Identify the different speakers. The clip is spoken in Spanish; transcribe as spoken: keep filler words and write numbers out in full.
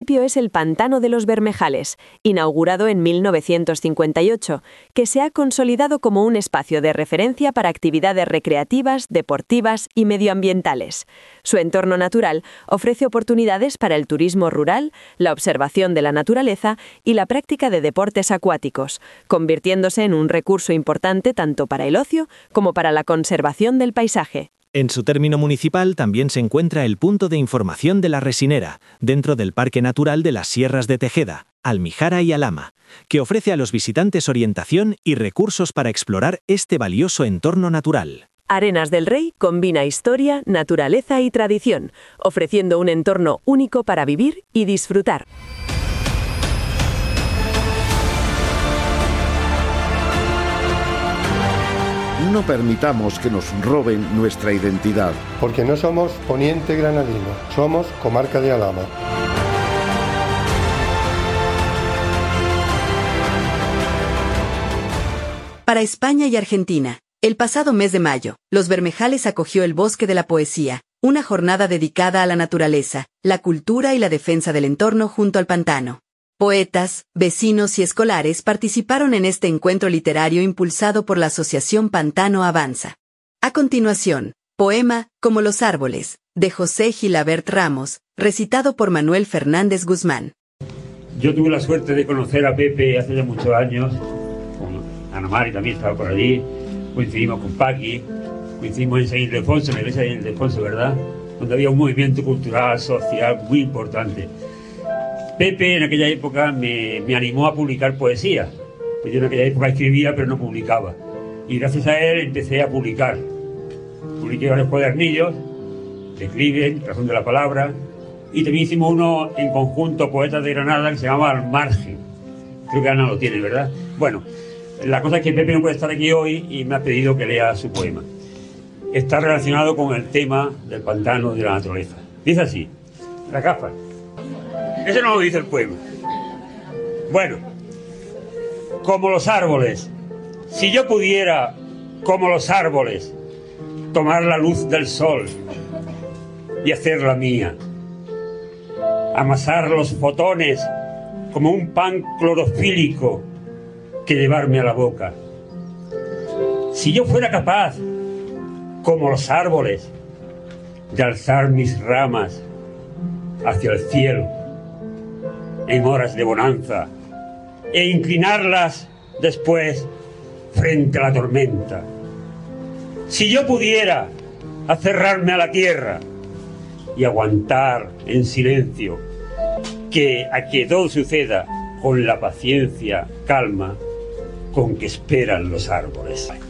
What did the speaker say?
Speaker 1: municipio es el Pantano de los Bermejales, inaugurado en mil novecientos cincuenta y ocho, que se ha consolidado como un espacio de referencia para actividades recreativas, deportivas y medioambientales. Su entorno natural ofrece oportunidades para el turismo rural, la observación de la naturaleza y la práctica de deportes acuáticos, convirtiéndose en un recurso importante tanto para el ocio como para la conservación del paisaje.
Speaker 2: En su término municipal también se encuentra el punto de información de la Resinera, dentro del Parque Natural de las Sierras de Tejeda, Almijara y Alhama, que ofrece a los visitantes orientación y recursos para explorar este valioso entorno natural.
Speaker 1: Arenas del Rey combina historia, naturaleza y tradición, ofreciendo un entorno único para vivir y disfrutar.
Speaker 3: No permitamos que nos roben nuestra identidad.
Speaker 4: Porque no somos Poniente Granadino, somos Comarca de Alhama.
Speaker 5: Para España y Argentina, el pasado mes de mayo, Los Bermejales acogió el Bosque de la Poesía, una jornada dedicada a la naturaleza, la cultura y la defensa del entorno junto al pantano. Poetas, vecinos y escolares participaron en este encuentro literario impulsado por la Asociación Pantano Avanza. A continuación, poema Como los árboles, de José Gilabert Ramos, recitado por Manuel Fernández Guzmán.
Speaker 6: Yo tuve la suerte de conocer a Pepe hace ya muchos años, con Ana Mari también estaba por allí, coincidimos con Paqui, coincidimos en San Ildefonso, en la iglesia de San Ildefonso, ¿verdad? Donde había un movimiento cultural, social muy importante. Pepe en aquella época me, me animó a publicar poesía. Pues yo en aquella época escribía pero no publicaba. Y gracias a él empecé a publicar. Publiqué varios cuadernillos, Declive, Razón de la Palabra, y también hicimos uno en conjunto, Poetas de Granada, que se llamaba Al Margen. Creo que Ana lo tiene, ¿verdad? Bueno, la cosa es que Pepe no puede estar aquí hoy y me ha pedido que lea su poema. Está relacionado con el tema del pantano de la naturaleza. Dice así, la gafa. Eso no lo dice el poema. Bueno, como los árboles, si yo pudiera, como los árboles, tomar la luz del sol y hacerla mía, amasar los fotones como un pan clorofílico que llevarme a la boca. Si yo fuera capaz, como los árboles, de alzar mis ramas hacia el cielo en horas de bonanza e inclinarlas después frente a la tormenta. Si yo pudiera aferrarme a la tierra y aguantar en silencio que a que todo suceda con la paciencia, calma con que esperan los árboles.